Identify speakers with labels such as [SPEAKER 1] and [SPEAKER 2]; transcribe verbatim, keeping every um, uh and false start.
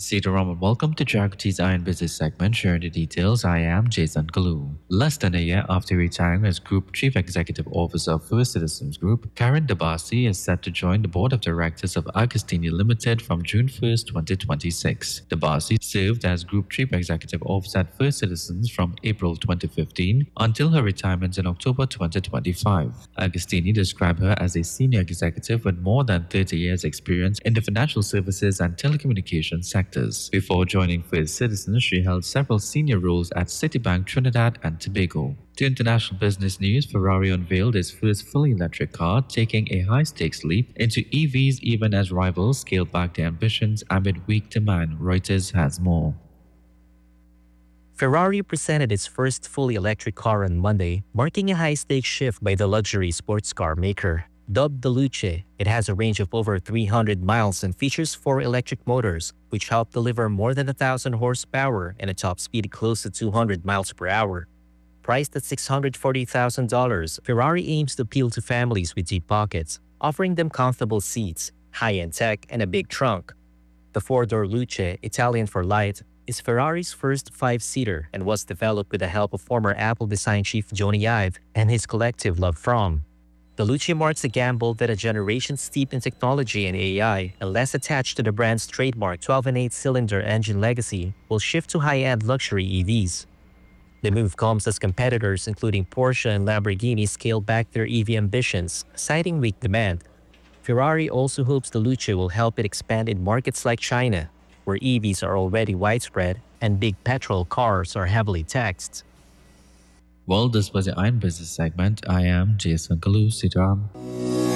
[SPEAKER 1] Sitaram and welcome to Jagati's Iron Business segment. Sharing the details, I am Jason Kalu. Less than a year after retiring as Group Chief Executive Officer of First Citizens Group, Karen Dabasi is set to join the Board of Directors of Agostini Limited from June first, twenty twenty-six. Dabasi served as Group Chief Executive Officer at First Citizens from April twenty fifteen until her retirement in October twenty twenty-five. Agostini described her as a senior executive with more than thirty years' experience in the financial services and telecommunications sectors. Before joining First Citizens, she held several senior roles at Citibank Trinidad and Tobago. To international business news, Ferrari unveiled its first fully electric car, taking a high-stakes leap into E Vs even as rivals scale back their ambitions amid weak demand. Reuters has more.
[SPEAKER 2] Ferrari presented its first fully electric car on Monday, marking a high-stakes shift by the luxury sports car maker. Dubbed the Luce, it has a range of over three hundred miles and features four electric motors, which help deliver more than one thousand horsepower and a top speed close to two hundred miles per hour. Priced at six hundred forty thousand dollars, Ferrari aims to appeal to families with deep pockets, offering them comfortable seats, high-end tech, and a big trunk. The four-door Luce, Italian for light, is Ferrari's first five-seater and was developed with the help of former Apple design chief Jony Ive and his collective love from. The Luce marks a gamble that a generation steeped in technology and A I and less attached to the brand's trademark twelve and eight cylinder engine legacy will shift to high-end luxury E Vs. The move comes as competitors including Porsche and Lamborghini scale back their E V ambitions, citing weak demand. Ferrari also hopes the Luce will help it expand in markets like China, where E Vs are already widespread and big petrol cars are heavily taxed.
[SPEAKER 1] Well, this was the Iron Business segment. I am Jason Kalu. Sitaram.